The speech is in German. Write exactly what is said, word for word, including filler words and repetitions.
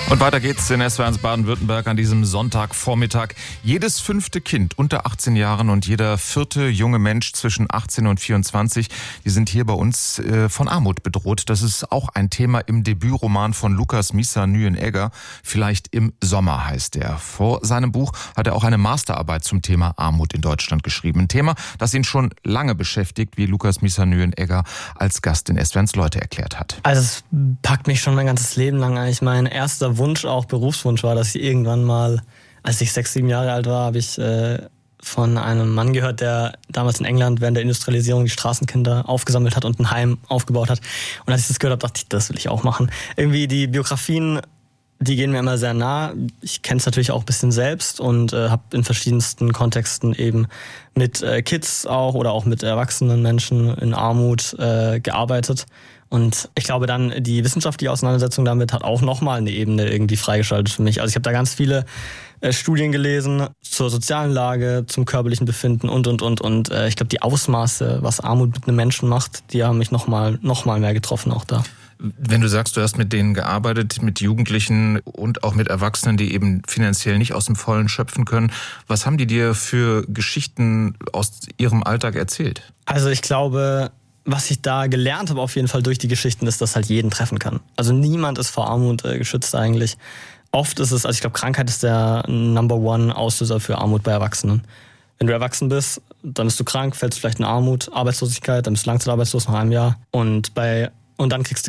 Und weiter geht's in S W R eins Baden-Württemberg an diesem Sonntagvormittag. Jedes fünfte Kind unter achtzehn Jahren und jeder vierte junge Mensch zwischen achtzehn und vierundzwanzig, die sind hier bei uns äh, von Armut bedroht. Das ist auch ein Thema im Debütroman von Lukas Mißar Nyen-Egger. Vielleicht im Sommer heißt er. Vor seinem Buch hat er auch eine Masterarbeit zum Thema Armut in Deutschland geschrieben. Ein Thema, das ihn schon lange beschäftigt, wie Lukas Mißar Nyen-Egger als Gast in S W R eins Leute erklärt hat. Also es packt mich schon mein ganzes Leben lang eigentlich. Mein erster Wunsch, auch Berufswunsch war, dass ich irgendwann mal, als ich sechs, sieben Jahre alt war, habe ich äh, von einem Mann gehört, der damals in England während der Industrialisierung die Straßenkinder aufgesammelt hat und ein Heim aufgebaut hat. Und als ich das gehört habe, dachte ich, das will ich auch machen. Irgendwie die Biografien, die gehen mir immer sehr nah. Ich kenne es natürlich auch ein bisschen selbst und äh, habe in verschiedensten Kontexten eben mit äh, Kids auch oder auch mit erwachsenen Menschen in Armut äh, gearbeitet. Und ich glaube dann, die wissenschaftliche Auseinandersetzung damit hat auch nochmal eine Ebene irgendwie freigeschaltet für mich. Also ich habe da ganz viele äh, Studien gelesen zur sozialen Lage, zum körperlichen Befinden und, und, und. Und äh, ich glaube, die Ausmaße, was Armut mit einem Menschen macht, die haben mich nochmal noch mal mehr getroffen auch da. Wenn du sagst, du hast mit denen gearbeitet, mit Jugendlichen und auch mit Erwachsenen, die eben finanziell nicht aus dem Vollen schöpfen können, was haben die dir für Geschichten aus ihrem Alltag erzählt? Also ich glaube, was ich da gelernt habe auf jeden Fall durch die Geschichten, ist, dass halt jeden treffen kann. Also niemand ist vor Armut äh, geschützt eigentlich. Oft ist es, also ich glaube, Krankheit ist der Number One Auslöser für Armut bei Erwachsenen. Wenn du erwachsen bist, dann bist du krank, fällst vielleicht in Armut, Arbeitslosigkeit, dann bist du langzeitarbeitslos nach einem Jahr und bei und dann kriegst du